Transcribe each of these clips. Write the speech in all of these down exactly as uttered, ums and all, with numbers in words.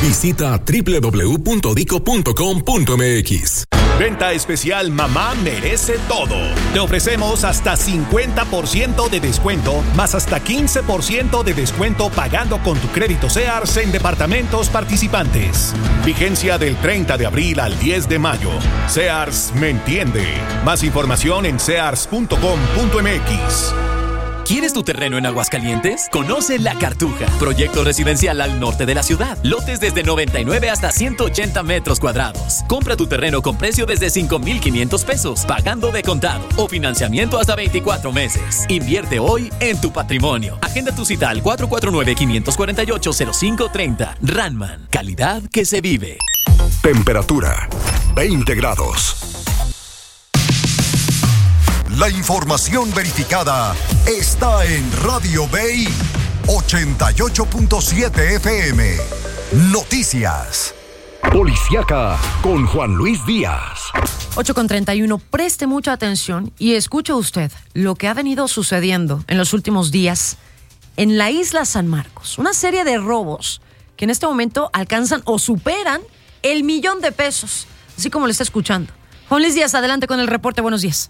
Visita doble u doble u doble u punto dico punto com punto eme equis. Venta especial Mamá merece todo. Te ofrecemos hasta cincuenta por ciento de descuento, más hasta quince por ciento de descuento pagando con tu crédito Sears en departamentos participantes. Vigencia del treinta de abril al diez de mayo. Sears me entiende. Más información en sears punto com punto eme equis. ¿Quieres tu terreno en Aguascalientes? Conoce La Cartuja, proyecto residencial al norte de la ciudad. Lotes desde noventa y nueve hasta ciento ochenta metros cuadrados. Compra tu terreno con precio desde cinco mil quinientos pesos, pagando de contado o financiamiento hasta veinticuatro meses. Invierte hoy en tu patrimonio. Agenda tu cita al cuatro cuatro nueve, cinco cuatro ocho, cero cinco tres cero. Ranman, calidad que se vive. Temperatura veinte grados. La información verificada está en Radio Bay ochenta y ocho punto siete F M. Noticias. Policíaca con Juan Luis Díaz. ocho con treinta y uno. Preste mucha atención y escuche usted lo que ha venido sucediendo en los últimos días en la isla San Marcos. Una serie de robos que en este momento alcanzan o superan el millón de pesos, así como le está escuchando. Juan Luis Díaz, adelante con el reporte. Buenos días.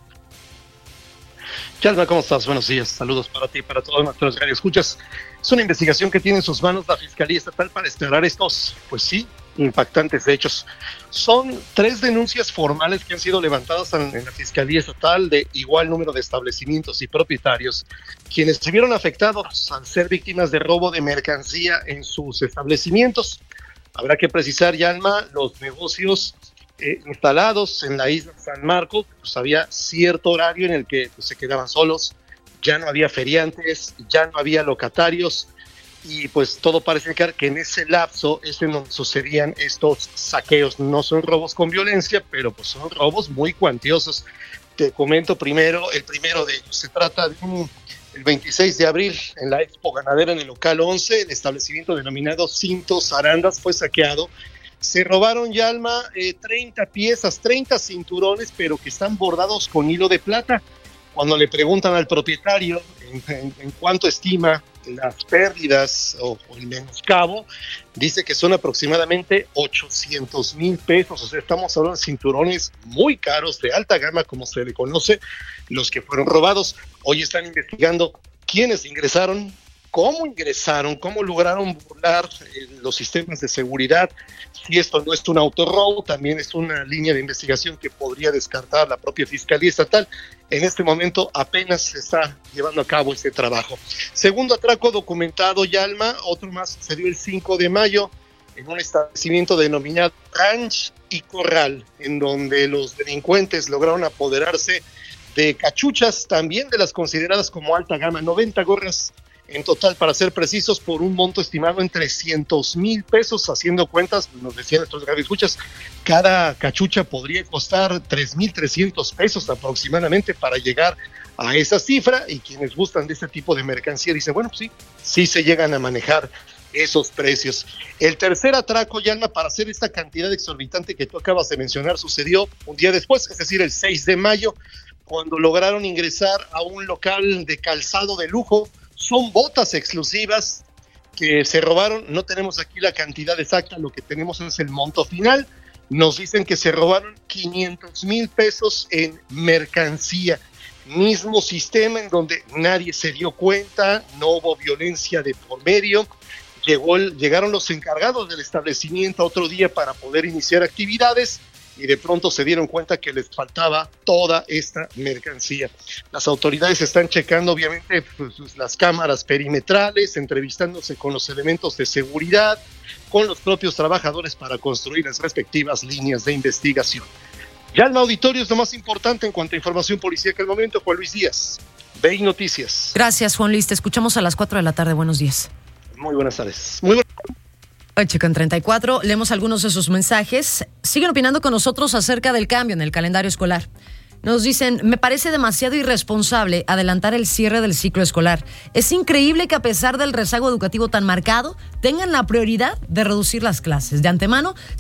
Yalma, ¿cómo estás? Buenos días. Saludos para ti y para todos nuestros radioescuchas. Es una investigación que tiene en sus manos la Fiscalía Estatal para explorar estos, pues sí, impactantes hechos. Son tres denuncias formales que han sido levantadas en, en la Fiscalía Estatal de igual número de establecimientos y propietarios, quienes se vieron afectados al ser víctimas de robo de mercancía en sus establecimientos. Habrá que precisar, Yalma, los negocios Eh, instalados en la isla San Marcos, pues había cierto horario en el que pues, se quedaban solos, ya no había feriantes, ya no había locatarios, y pues todo parece indicar que en ese lapso es en donde sucedían estos saqueos. No son robos con violencia, pero pues son robos muy cuantiosos. Te comento primero, el primero de ellos, se trata de un, el veintiséis de abril, en la Expo Ganadera en el local once, el establecimiento denominado Cintos Arandas fue saqueado. Se robaron, Yalma, eh, treinta piezas, treinta cinturones, pero que están bordados con hilo de plata. Cuando le preguntan al propietario en, en, en cuánto estima las pérdidas o, o el menoscabo, dice que son aproximadamente ochocientos mil pesos. O sea, estamos hablando de cinturones muy caros, de alta gama, como se le conoce, los que fueron robados. Hoy están investigando quiénes ingresaron, cómo ingresaron, cómo lograron burlar eh, los sistemas de seguridad. Si esto no es un autorrobo, también es una línea de investigación que podría descartar la propia Fiscalía Estatal. En este momento apenas se está llevando a cabo este trabajo. Segundo atraco documentado, Yalma, otro más se dio el cinco de mayo en un establecimiento denominado Ranch y Corral, en donde los delincuentes lograron apoderarse de cachuchas, también de las consideradas como alta gama, noventa gorras en total, para ser precisos, por un monto estimado en trescientos mil pesos. Haciendo cuentas, nos decían nuestros radioescuchas, cada cachucha podría costar tres mil trescientos pesos aproximadamente para llegar a esa cifra, y quienes gustan de este tipo de mercancía dicen, bueno, sí, sí se llegan a manejar esos precios. El tercer atraco, Yalma, para hacer esta cantidad exorbitante que tú acabas de mencionar, sucedió un día después, es decir, el seis de mayo, cuando lograron ingresar a un local de calzado de lujo. Son botas exclusivas que se robaron. No tenemos aquí la cantidad exacta, lo que tenemos es el monto final. Nos dicen que se robaron quinientos mil pesos en mercancía. Mismo sistema en donde nadie se dio cuenta, no hubo violencia de por medio. Llegó el, llegaron los encargados del establecimiento otro día para poder iniciar actividades, y de pronto se dieron cuenta que les faltaba toda esta mercancía. Las autoridades están checando, obviamente, pues, las cámaras perimetrales, entrevistándose con los elementos de seguridad, con los propios trabajadores para construir las respectivas líneas de investigación. Ya el auditorio es lo más importante en cuanto a información policíaca al momento. Juan Luis Díaz, B I Noticias. Gracias, Juan Luis. Te escuchamos a las cuatro de la tarde. Buenos días. Muy buenas tardes. Muy buenas ocho con treinta y cuatro, leemos algunos de sus mensajes. Siguen opinando con nosotros acerca del cambio en el calendario escolar. Nos dicen, me parece demasiado irresponsable adelantar el cierre del ciclo escolar. Es increíble que a pesar del rezago educativo tan marcado, tengan la prioridad de reducir las clases. De antemano,